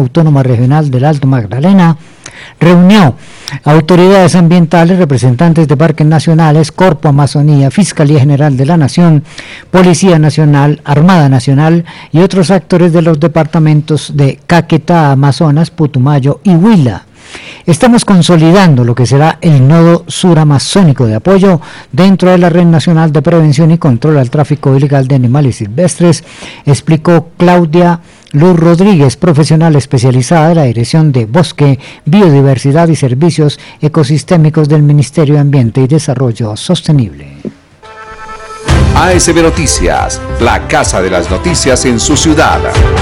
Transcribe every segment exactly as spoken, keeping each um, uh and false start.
Autónoma Regional del Alto Magdalena reunió autoridades ambientales, representantes de parques nacionales, Corpo Amazonía, Fiscalía General de la Nación, Policía Nacional, Armada Nacional y otros actores de los departamentos de Caquetá, Amazonas, Putumayo y Huila. Estamos consolidando lo que será el nodo suramazónico de apoyo dentro de la Red Nacional de Prevención y Control al Tráfico Ilegal de Animales Silvestres, explicó Claudia Luz Rodríguez, profesional especializada de la Dirección de Bosque, Biodiversidad y Servicios Ecosistémicos del Ministerio de Ambiente y Desarrollo Sostenible. A S B Noticias, la casa de las noticias en su ciudad.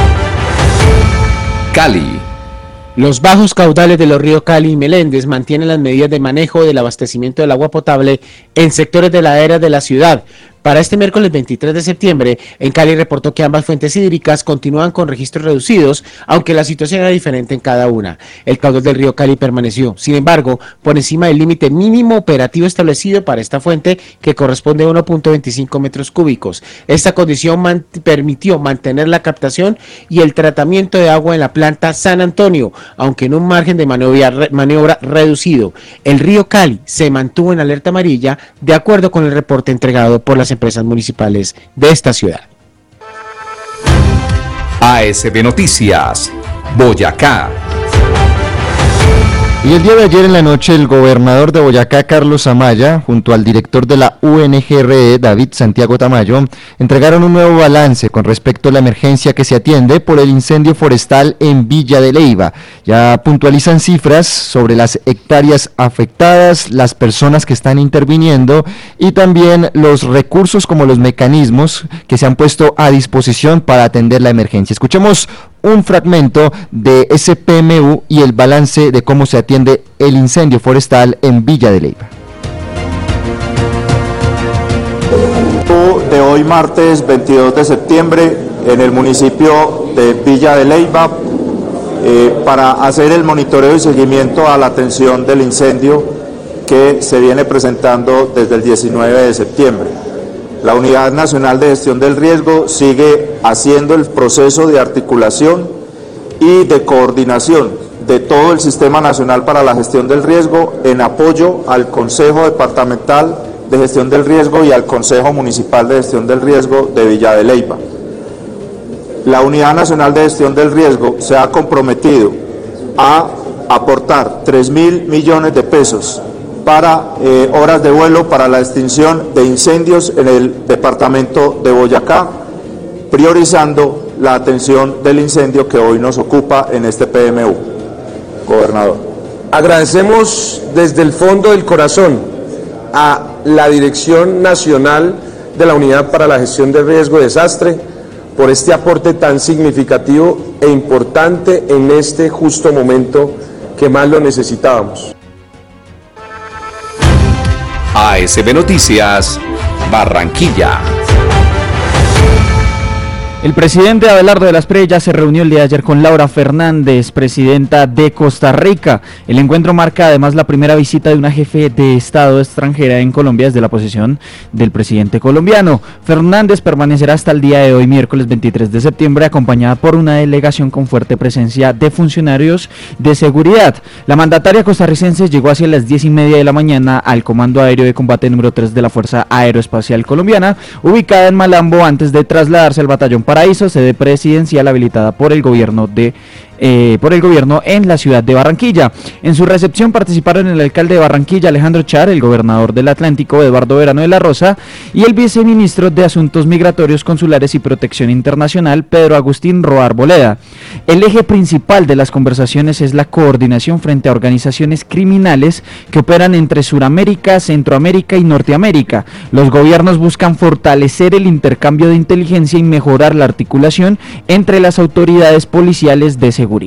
Cali. Los bajos caudales de los ríos Cali y Meléndez mantienen las medidas de manejo del abastecimiento del agua potable en sectores de la era de la ciudad. Para este miércoles veintitrés de septiembre, en Cali reportó que ambas fuentes hídricas continúan con registros reducidos, aunque la situación era diferente en cada una. El caudal del río Cali permaneció, sin embargo, por encima del límite mínimo operativo establecido para esta fuente, que corresponde a uno punto veinticinco metros cúbicos. Esta condición man- permitió mantener la captación y el tratamiento de agua en la planta San Antonio, aunque en un margen de maniobra, maniobra reducido. El río Cali se mantuvo en alerta amarilla, de acuerdo con el reporte entregado por las empresas municipales de esta ciudad. A S B Noticias, Boyacá. Y el día de ayer en la noche, el gobernador de Boyacá, Carlos Amaya, junto al director de la U N G R E, David Santiago Tamayo, entregaron un nuevo balance con respecto a la emergencia que se atiende por el incendio forestal en Villa de Leyva. Ya puntualizan cifras sobre las hectáreas afectadas, las personas que están interviniendo y también los recursos como los mecanismos que se han puesto a disposición para atender la emergencia. Escuchemos un fragmento de ese P M U y el balance de cómo se atiende el incendio forestal en Villa de Leyva. De hoy martes veintidós de septiembre en el municipio de Villa de Leyva eh, para hacer el monitoreo y seguimiento a la atención del incendio que se viene presentando desde el diecinueve de septiembre. La Unidad Nacional de Gestión del Riesgo sigue haciendo el proceso de articulación y de coordinación de todo el Sistema Nacional para la Gestión del Riesgo en apoyo al Consejo Departamental de Gestión del Riesgo y al Consejo Municipal de Gestión del Riesgo de Villa de Leyva. La Unidad Nacional de Gestión del Riesgo se ha comprometido a aportar tres mil millones de pesos para eh, horas de vuelo para la extinción de incendios en el departamento de Boyacá, priorizando la atención del incendio que hoy nos ocupa en este P M U. Gobernador. Agradecemos desde el fondo del corazón a la Dirección Nacional de la Unidad para la Gestión de Riesgo y Desastre por este aporte tan significativo e importante en este justo momento que más lo necesitábamos. A S B Noticias, Barranquilla. El presidente Abelardo de la Espriella se reunió el día de ayer con Laura Fernández, presidenta de Costa Rica. El encuentro marca además la primera visita de una jefe de Estado extranjera en Colombia desde la posesión del presidente colombiano. Fernández permanecerá hasta el día de hoy, miércoles veintitrés de septiembre, acompañada por una delegación con fuerte presencia de funcionarios de seguridad. La mandataria costarricense llegó hacia las diez y media de la mañana al Comando Aéreo de Combate número tres de la Fuerza Aeroespacial Colombiana, ubicada en Malambo, antes de trasladarse al batallón Paraíso, sede presidencial habilitada por el gobierno de Eh, por el gobierno en la ciudad de Barranquilla. En su recepción participaron el alcalde de Barranquilla, Alejandro Char, el gobernador del Atlántico, Eduardo Verano de la Rosa, y el viceministro de Asuntos Migratorios, Consulares y Protección Internacional, Pedro Agustín Roa Arboleda. El eje principal de las conversaciones es la coordinación frente a organizaciones criminales que operan entre Suramérica, Centroamérica y Norteamérica. Los gobiernos buscan fortalecer el intercambio de inteligencia y mejorar la articulación entre las autoridades policiales de seguridad.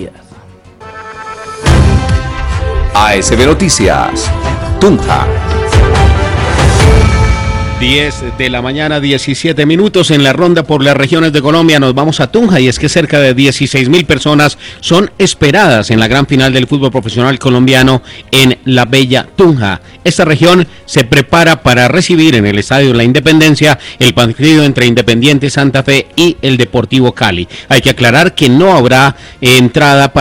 A S B Noticias, Tunja. diez de la mañana, diecisiete minutos. En la ronda por las regiones de Colombia nos vamos a Tunja, y es que cerca de dieciséis mil personas son esperadas en la gran final del fútbol profesional colombiano en la bella Tunja. Esta región se prepara para recibir en el Estadio La Independencia el partido entre Independiente Santa Fe y el Deportivo Cali. Hay que aclarar que no habrá entrada para